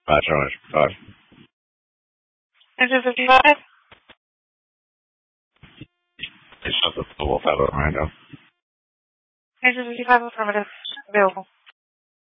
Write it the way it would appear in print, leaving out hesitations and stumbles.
Charlie. Bye. 255? It's just a full fellow right now. 255 affirmative. Available.